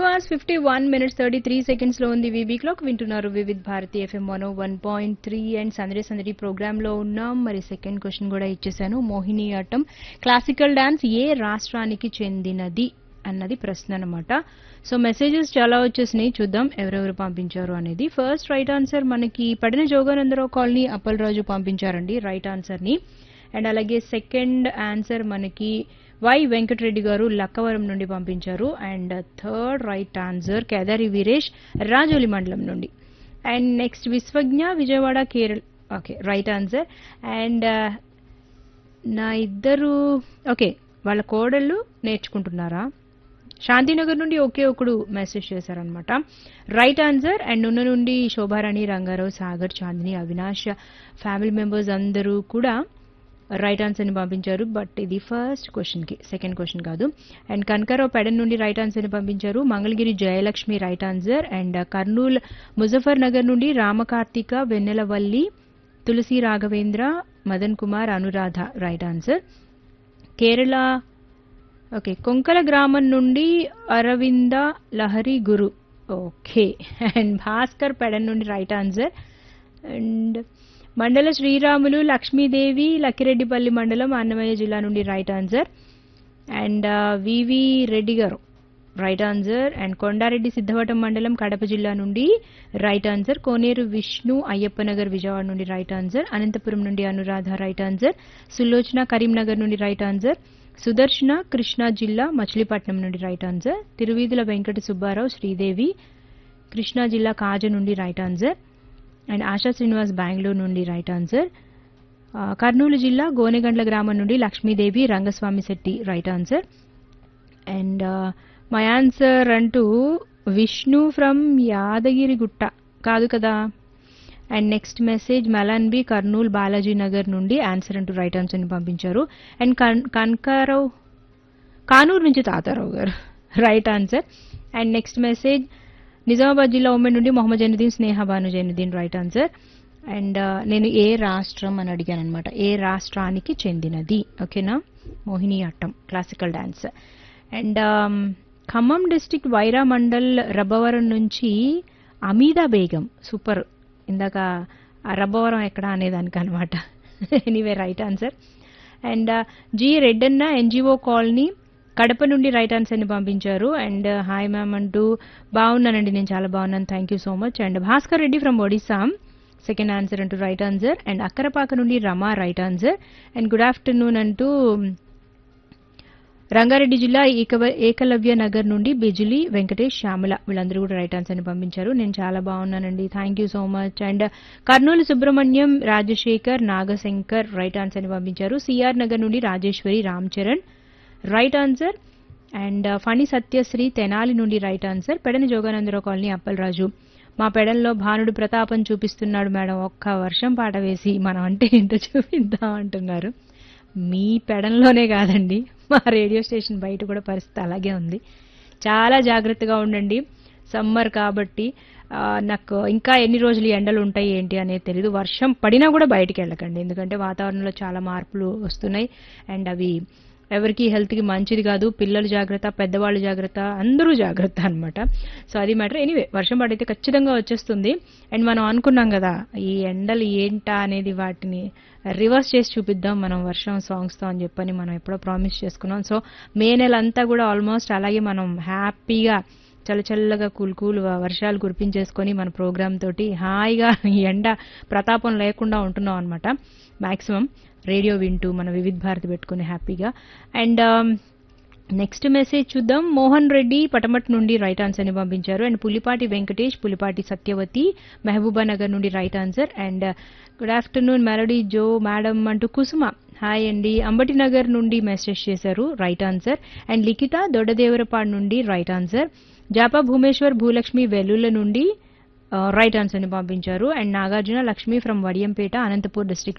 2:51 33 లో ఉంది VB clock. వింటున్నారు వివిధ్ భారతి ఎఫ్ఎం 101.3 అండ్ సందడి సందడి ప్రోగ్రామ్ లో ఉన్నాం. మరి సెకండ్ క్వశ్చన్ కూడా ఇచ్చేసాను. మోహిని ఆటం క్లాసికల్ డాన్స్ ఏ రాష్ట్రానికి చెందినది అన్నది ప్రశ్న అన్నమాట. సో మెసేజెస్ చాలా వచ్చేసినాయి, చూద్దాం ఎవరెవరు పంపించారు అనేది. ఫస్ట్ రైట్ ఆన్సర్ మనకి పడిన జోగానందరావు కాలనీ అప్పలరాజు పంపించారండి రైట్ ఆన్సర్ ని. అండ్ అలాగే సెకండ్ ఆన్సర్ మనకి వై వెంకటరెడ్డి గారు లక్కవరం నుండి పంపించారు. And third right answer Kedari Veeresh Rajoli మండలం నుండి. And next Vishwagna Vijayawada Kerala, okay right answer. And నా ఇద్దరు ఓకే వాళ్ళ కోడళ్ళు నేర్చుకుంటున్నారా, శాంతినగర్ నుండి ఒకే ఒకడు మెసేజ్ చేశారనమాట. Right answer. అండ్ నున్న నుండి శోభారాణి రంగారావు సాగర్ చాందిని అవినాష్ ఫ్యామిలీ మెంబర్స్ అందరూ కూడా రైట్ ఆన్సర్ ని పంపించారు. బట్ ఇది ఫస్ట్ క్వశ్చన్ కి, సెకండ్ క్వశ్చన్ కాదు. అండ్ కనకారావు పెడన్ నుండి రైట్ ఆన్సర్ ని పంపించారు. Mangalagiri Jayalakshmi right answer. And Kurnool Muzaffar Nagar నుండి రామకార్తిక వెన్నెలవల్లి తులసి Raghavendra Madan Kumar Anuradha right answer. Kerala okay Konkala గ్రామం నుండి అరవింద లహరి గురు ఓకే. అండ్ భాస్కర్ పెడన్ నుండి రైట్ ఆన్సర్. అండ్ మండల శ్రీరాములు లక్ష్మీదేవి లక్కిరెడ్డిపల్లి మండలం అన్నమయ్య జిల్లా నుండి రైట్ ఆన్సర్. అండ్ వివి రెడ్డి గారు right answer. And Kondareddy Siddhavatam మండలం కడప జిల్లా నుండి రైట్ ఆన్సర్. కోనేరు విష్ణు అయ్యప్పనగర్ విజయవాడ నుండి రైట్ ఆన్సర్. అనంతపురం నుండి అనురాధ రైట్ ఆన్సర్. సులోచన కరీంనగర్ నుండి రైట్ ఆన్సర్. సుదర్శన కృష్ణా జిల్లా మచిలీపట్నం నుండి రైట్ ఆన్సర్. తిరువీధుల వెంకట సుబ్బారావు శ్రీదేవి కృష్ణా జిల్లా కాజ నుండి right answer. And ASHA Srinivas Bengaluru నుండి రైట్ ఆన్సర్. కర్నూలు జిల్లా గోనెగండ్ల గ్రామం నుండి Lakshmidevi Rangaswamy Shetty right answer. And my answer అంటూ విష్ణు ఫ్రమ్ యాదగిరిగుట్ట కాదు కదా. And next message Malanbi Kurnool Balaji Nagar నుండి ఆన్సర్ అంటూ రైట్ ఆన్సర్ ని పంపించారు. అండ్ కనకారావు కానూరు నుంచి తాతారావు గారు right answer. And next message Nizamabad జిల్లా ఉమ్మడి నుండి మొహమ్మద్ జైనుద్దీన్ స్నేహ Banu Zainuddin right answer. And నేను ఏ రాష్ట్రం అని అడిగాను అనమాట, ఏ రాష్ట్రానికి చెందినది. ఓకేనా, Mohini Aattam classical dance. And Khammam district Wyra mandal Rabbavaram నుంచి అమీదా బేగం సూపర్. ఇందాక రబ్బవరం ఎక్కడ అనేదానికి అనమాట. Anyway right answer. And G Reddanna NGO colony Kadapa నుండి రైట్ ఆన్సర్ ని పంపించారు. అండ్ హాయ్ మ్యామ్ అంటూ బాగున్నానండి, నేను చాలా బాగున్నాను, thank you so much. And Bhaskar Reddy from Odisha second answer అంటూ రైట్ ఆన్సర్. అండ్ అక్కరపాక నుండి రమా right answer. And good afternoon అంటూ రంగారెడ్డి జిల్లా ఏకలవ్య నగర్ నుండి బిజులి వెంకటేష్ శ్యామల వీళ్ళందరూ కూడా రైట్ ఆన్సర్ ని పంపించారు. నేను చాలా బాగున్నానండి, thank you so much. And Kurnool Subrahmanyam Rajasekhar Nagashankar right answer ని పంపించారు. సిఆర్ నగర్ నుండి Rajeshwari Ram Charan right answer. And Phani Satyasri Tenali నుండి right answer. పెడని Jogananda Rao colony Appalaraju మా పెడల్లో భానుడు ప్రతాపం చూపిస్తున్నాడు మేడం, ఒక్క వర్షం పాట వేసి మనం అంటే ఏంటో చూపిద్దాం అంటున్నారు. మీ పెడంలోనే కాదండి, మా రేడియో స్టేషన్ బయట కూడా పరిస్థితి అలాగే ఉంది. చాలా జాగ్రత్తగా ఉండండి, సమ్మర్ కాబట్టి. నాకు ఇంకా ఎన్ని రోజులు ఎండలు ఉంటాయి ఏంటి అనేది తెలీదు. వర్షం పడినా కూడా బయటికి వెళ్ళకండి, ఎందుకంటే వాతావరణంలో చాలా మార్పులు వస్తున్నాయి. అండ్ అవి ఎవరికి హెల్త్కి మంచిది కాదు. పిల్లలు జాగ్రత్త, పెద్దవాళ్ళు జాగ్రత్త, అందరూ జాగ్రత్త అనమాట. సో అది మ్యాటర్. ఎనీవే వర్షం పడితే ఖచ్చితంగా వచ్చేస్తుంది. అండ్ మనం అనుకున్నాం కదా ఈ ఎండలు ఏంటా అనేది, వాటిని రివర్స్ చేసి చూపిద్దాం మనం వర్షం సాంగ్స్తో అని చెప్పని మనం ఎప్పుడో ప్రామిస్ చేసుకున్నాం. సో మే నెల అంతా కూడా ఆల్మోస్ట్ అలాగే మనం హ్యాపీగా చల్లచల్లగా కూల్ వర్షాలు కురిపించేసుకొని మన ప్రోగ్రామ్ తోటి హాయిగా ఈ ఎండ ప్రతాపం లేకుండా ఉంటున్నాం అనమాట. మాక్సిమం రేడియో వింటూ మన వివిధ భారతి పెట్టుకుని హ్యాపీగా. అండ్ నెక్స్ట్ మెసేజ్ చూద్దాం. మోహన్ రెడ్డి పటమట్ నుండి రైట్ ఆన్సర్ ని పంపించారు. అండ్ పులిపాటి వెంకటేష్ పులిపాటి సత్యవతి మహబూబా నగర్ నుండి right answer. And good afternoon melody Joe madam అంటూ కుసుమ హాయ్ అండి అంబటి నగర్ నుండి మెసేజ్ చేశారు రైట్ ఆన్సర్. అండ్ లిఖిత దొడ్డదేవరపాడు నుండి రైట్ ఆన్సర్. జాపా భూమేశ్వర్ భూలక్ష్మి వెల్లుల నుండి రైట్ ఆన్సర్ ని పంపించారు. And Nagarjuna Lakshmi from Vadiyampeta Anantapur district